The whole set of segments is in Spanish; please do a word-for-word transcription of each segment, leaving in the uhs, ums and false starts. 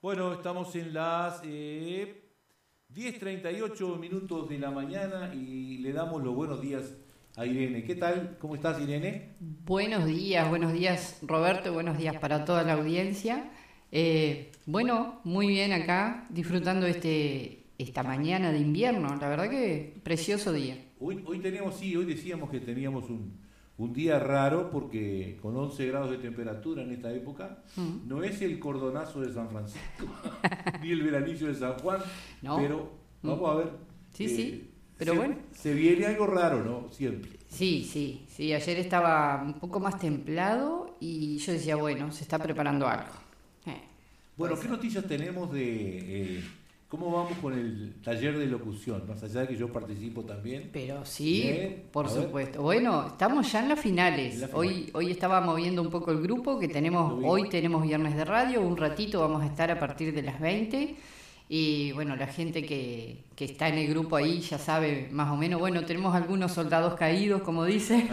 Bueno, estamos en las eh, diez treinta y ocho minutos de la mañana y le damos los buenos días a Irene. ¿Qué tal? ¿Cómo estás, Irene? Buenos días, buenos días Roberto, buenos días para toda la audiencia. Eh, bueno, muy bien acá, disfrutando este, esta mañana de invierno, la verdad que precioso día. Hoy, hoy tenemos, sí, hoy decíamos que teníamos un, un día raro porque con once grados de temperatura en esta época, Mm. no es el cordonazo de San Francisco, ni el veranillo de San Juan, No. pero vamos a ver. Sí, eh, sí, pero se, bueno. Se viene algo raro, ¿no? Siempre. Sí, sí, sí, ayer estaba un poco más templado y yo decía, bueno, se está preparando algo. Eh, Bueno, puede ¿qué ser. noticias tenemos de eh, cómo vamos con el taller de locución? Más allá de que yo participo también. Pero sí, Bien, por a ver. supuesto. Bueno, estamos ya en las finales. En la final. Hoy, hoy estaba moviendo un poco el grupo, que tenemos, Lo vi. hoy tenemos viernes de radio, un ratito vamos a estar a partir de las veinte. Y bueno, la gente que, que está en el grupo ahí ya sabe más o menos. Bueno, tenemos algunos soldados caídos, como dice.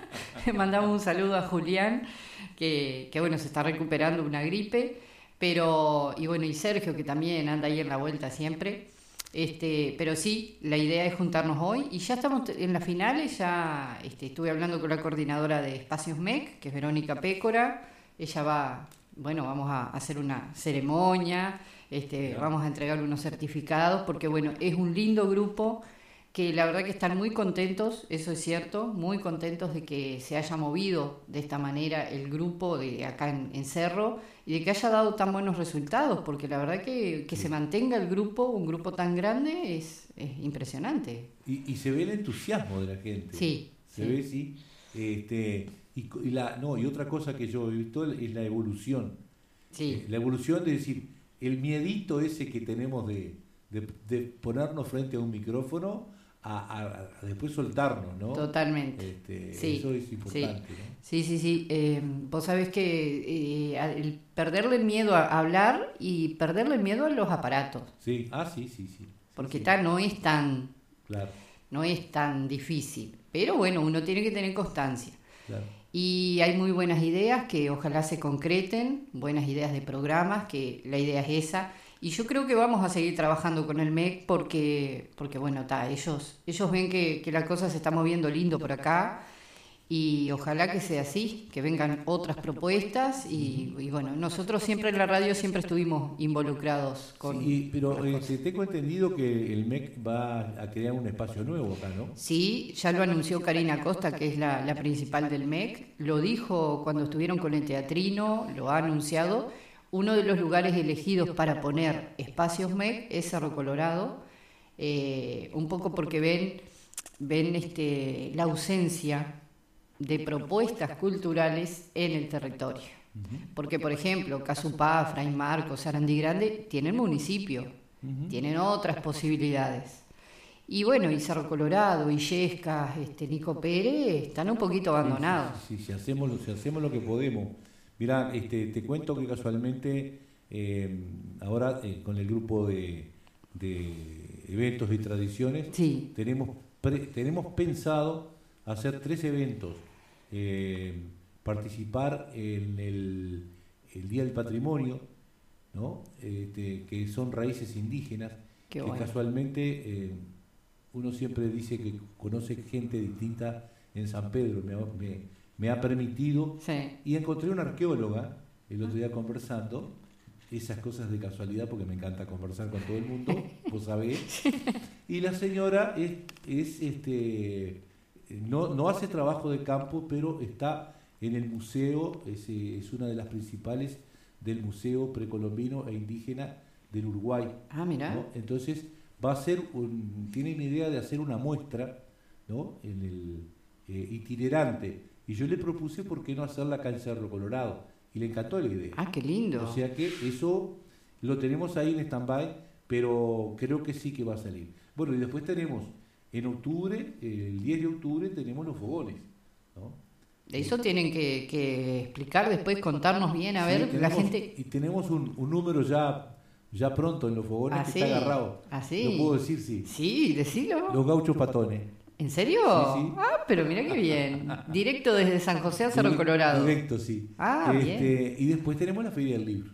Le mandamos un saludo a Julián, que, que bueno, se está recuperando una gripe. Pero, y bueno, y Sergio, que también anda ahí en la vuelta siempre. Este, pero sí, la idea es juntarnos hoy y ya estamos en las finales. Ya este, estuve hablando con la coordinadora de Espacios M E C, que es Verónica Pécora. Ella va, bueno, vamos a hacer una ceremonia, este, Ya. vamos a entregar unos certificados, porque bueno, es un lindo grupo que la verdad que están muy contentos, eso es cierto, muy contentos de que se haya movido de esta manera el grupo de acá en, en Cerro y de que haya dado tan buenos resultados, porque la verdad que, que se mantenga el grupo, un grupo tan grande, es, es impresionante. Y, y se ve el entusiasmo de la gente. Sí, Se sí. ve, sí. Este, y, co- y la, no, y otra cosa que yo he visto es la evolución. Sí, Eh, la evolución de decir, el miedito ese que tenemos de, de, de ponernos frente a un micrófono a, a- a después soltarnos, ¿no? totalmente. Este, Sí, eso es importante, ¿no? sí, sí, sí. Eh, vos sabés que eh, el perderle el miedo a hablar y perderle el miedo a los aparatos, Sí, ah, sí, sí, sí. Sí, porque sí, tal no es tan, claro, no es tan difícil. Pero bueno, uno tiene que tener constancia. claro. Y hay muy buenas ideas que ojalá se concreten, buenas ideas de programas, que la idea es esa. Y yo creo que vamos a seguir trabajando con el M E C porque, porque bueno, ta, ellos, ellos ven que, que la cosa se está moviendo lindo por acá y ojalá que sea así, que vengan otras propuestas y, y bueno, nosotros siempre en la radio siempre estuvimos involucrados con Sí, pero las eh, cosas. te- tengo entendido que el M E C va a crear un espacio nuevo acá, ¿no? Sí, ya lo anunció Karina Costa, que es la, la principal del M E C, lo dijo cuando estuvieron con el teatrino, lo ha anunciado. Uno de los lugares elegidos para poner espacios M E C es Cerro Colorado, eh, un poco porque ven, ven este, la ausencia de propuestas culturales en el territorio. Ujú, Porque, por ejemplo, Casupá, Fray Marcos, Sarandí Grande tienen municipio, ujú. tienen otras posibilidades. Y bueno, y Cerro Colorado, Illescas, este, Nico Pérez están un poquito Sí, abandonados. sí, sí, sí, si hacemos, lo- si hacemos lo que podemos. Mirá, este, te cuento que casualmente eh, ahora eh, con el grupo de, de eventos y tradiciones Sí, tenemos, pre- tenemos pensado hacer tres eventos. Eh, participar en el, el Día del Patrimonio, ¿no? Este, que son raíces indígenas, qué que bueno. casualmente eh, uno siempre dice que conoce gente distinta en San Pedro, me, ha- me- me ha permitido, Sí, y encontré una arqueóloga el otro día conversando, esas cosas de casualidad porque me encanta conversar con todo el mundo, vos sabés, y la señora es, es este, no, no hace trabajo de campo, pero está en el museo, es, eh, es una de las principales del Museo Precolombino e Indígena del Uruguay, ah, mirá, ¿no? Entonces va a ser un, tienen idea de hacer una muestra, ¿no? En el eh, itinerante, y yo le propuse por qué no hacerla acá en Cerro Colorado y le encantó la idea. ah, qué lindo. O sea que eso lo tenemos ahí en stand-by, pero creo que sí que va a salir. Bueno, y después tenemos en octubre, el diez de octubre tenemos los fogones, ¿no? De eso tienen que, que explicar después, contarnos bien, a Sí, ver, la tenemos- gente... Y tenemos un, un número ya, ya pronto en los fogones Ah, que sí, está agarrado. ah, sí. Lo puedo decir, sí. Sí, decilo. Los gauchos patones. ¿En serio? Sí, sí. Ah, pero mira qué bien. Directo desde San José a Cerro Direct- Colorado. Directo, sí. Ah, Este, bien. y después tenemos la Feria del Libro.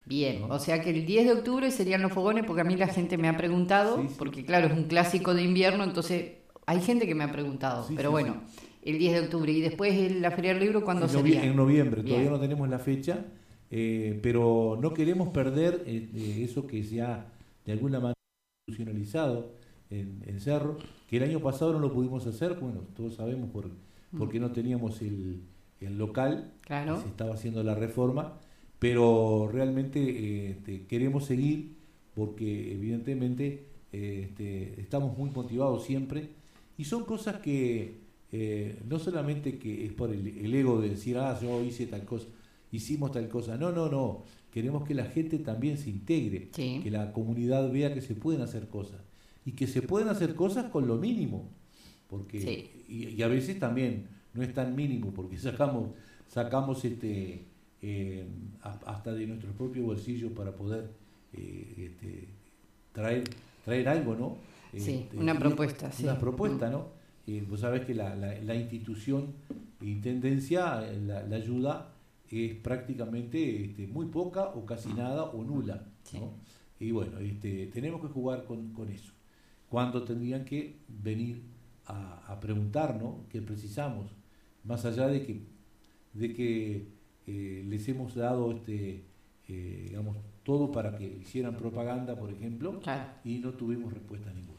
Bien, ¿no? O sea que el diez de octubre serían los fogones, porque a mí la gente me ha preguntado, Sí, sí. porque claro, es un clásico de invierno, entonces hay gente que me ha preguntado, Sí, pero sí, bueno, el diez de octubre y después el- la Feria del Libro, ¿cuándo En, novie- sería? en noviembre, Bien. todavía no tenemos la fecha, eh, pero no queremos perder eh, eh, eso que se ha de alguna manera institucionalizado en, en Cerro, que el año pasado no lo pudimos hacer, bueno, todos sabemos por, porque no teníamos el, el local, Claro. se estaba haciendo la reforma, pero realmente eh, este, queremos seguir porque evidentemente eh, este, estamos muy motivados siempre y son cosas que eh, no solamente que es por el, el ego de decir, ah, yo hice tal cosa, hicimos tal cosa, no, no, no, queremos que la gente también se integre, Sí. que la comunidad vea que se pueden hacer cosas y que se pueden hacer cosas con lo mínimo, porque Sí. y, y a veces también no es tan mínimo porque sacamos sacamos este eh, a- hasta de nuestros propios bolsillos para poder eh, este, traer traer algo, ¿no? Sí, Este, una y- propuesta, sí. una propuesta, ¿no? Eh, vos sabés que la, la, la institución intendencia eh, la, la ayuda es prácticamente este, muy poca o casi nada o nula, Sí. ¿no? Y bueno, este, tenemos que jugar con, con eso. Cuando tendrían que venir a, a preguntar, ¿no? ¿Qué precisamos? Más allá de que, de que eh, les hemos dado este, eh, digamos, todo para que hicieran propaganda, por ejemplo, Claro. y no tuvimos respuesta ninguna.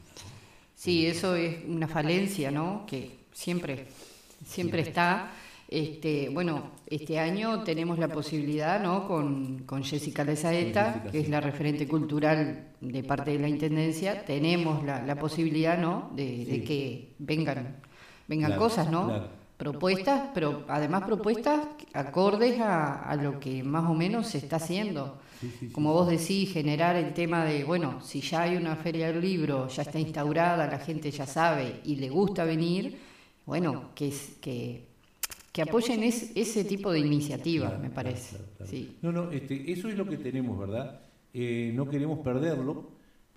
Sí, eso es una falencia, ¿no? Que siempre, siempre está. Este, bueno, este año tenemos la posibilidad, ¿no? Con, con Jessica Lezaeta, Con Jessica, que es sí. la referente cultural de parte de la Intendencia, tenemos la, la posibilidad, ¿no? De, de Sí. que vengan, vengan Claro, cosas, ¿no? claro. Propuestas, pero además propuestas acordes a, a lo que más o menos se está haciendo. Sí, sí, sí, Como sí. vos decís, generar el tema de, bueno, si ya hay una feria del libro, ya está instaurada, la gente ya sabe y le gusta venir, bueno, que, es- que, que apoyen es- ese tipo de iniciativas, Claro, me claro, parece. claro, claro. Sí. No, no, este, eso es lo que tenemos, ¿verdad? Eh, no queremos perderlo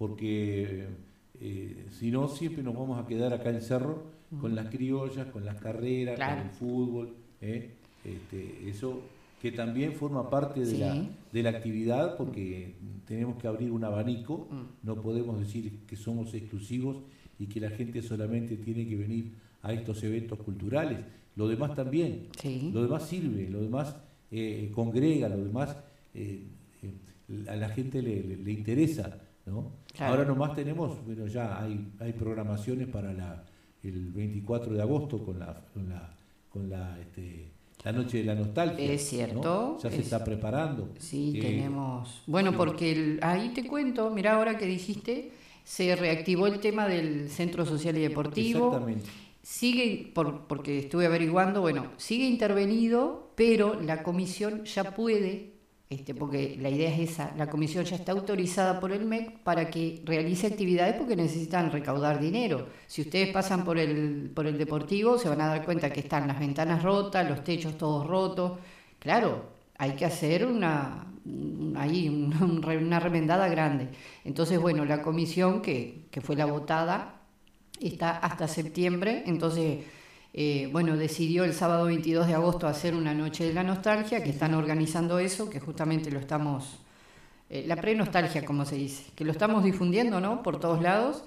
porque eh, si no siempre nos vamos a quedar acá en Cerro con las criollas, con las carreras, Claro. con el fútbol, ¿eh? Este, eso que también forma parte de, Sí. la, de la actividad porque tenemos que abrir un abanico, Mm. no podemos decir que somos exclusivos y que la gente solamente tiene que venir a estos eventos culturales, lo demás también. Sí. Lo demás sirve, lo demás eh, congrega, lo demás eh, eh, a la gente le, le- le interesa, ¿no? Claro. Ahora nomás tenemos, bueno, ya hay, hay programaciones para la, el veinticuatro de agosto con la, con la, con la, este, la noche de la nostalgia. Es cierto, ¿no? Ya se es- está preparando. Sí, Eh, tenemos. Bueno, sí. porque el- ahí te cuento, mira, ahora que dijiste, se reactivó el tema del Centro Social y Deportivo. Exactamente. Sigue, por, porque estuve averiguando, bueno, sigue intervenido, pero la comisión ya puede, este, porque la idea es esa, la comisión ya está autorizada por el M E C para que realice actividades porque necesitan recaudar dinero. Si ustedes pasan por el, por el deportivo, se van a dar cuenta que están las ventanas rotas, los techos todos rotos. Claro, hay que hacer una, un- ahí una, una remendada grande. Entonces, bueno, la comisión que, que fue la votada está hasta septiembre, entonces, eh, bueno, decidió el sábado veintidós de agosto hacer una noche de la nostalgia, que están organizando eso, que justamente lo estamos, eh, la pre-nostalgia, como se dice, que lo estamos difundiendo, ¿no?, por todos lados,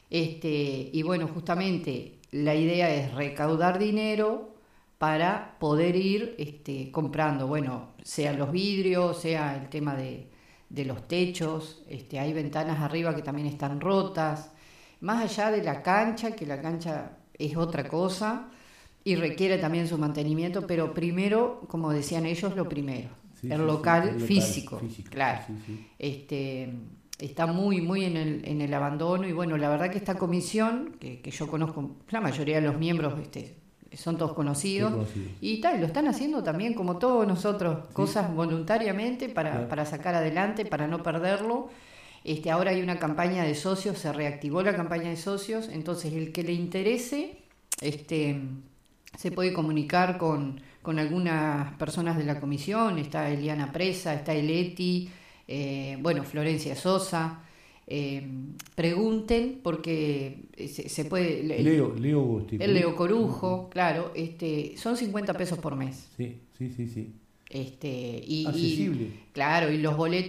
este, y bueno, justamente la idea es recaudar dinero para poder ir este, comprando, bueno, sea los vidrios, sea el tema de, de los techos, este, hay ventanas arriba que también están rotas, más allá de la cancha, que la cancha es otra cosa y requiere también su mantenimiento, pero primero, como decían ellos, lo primero, Sí, el, sí, local sí, el local físico, físico, claro. sí, sí. Este, está muy, muy en el, en el abandono y bueno, la verdad que esta comisión, que, que yo conozco, la mayoría de los miembros este, son todos conocidos, Son conocidos. y tal, lo están haciendo también como todos nosotros, Sí. cosas voluntariamente para, Claro. para sacar adelante, para no perderlo. Este, ahora hay una campaña de socios, se reactivó la campaña de socios, entonces el que le interese este, se puede comunicar con, con algunas personas de la comisión, está Eliana Presa, está Eleti, eh, bueno, Florencia Sosa, eh, pregunten porque se, se puede... el- Leo, Leo Gosti. el Leo Corujo, claro, este, son cincuenta pesos por mes. Sí, sí, sí, sí. Este, y, y- Accesible. claro, y los boletos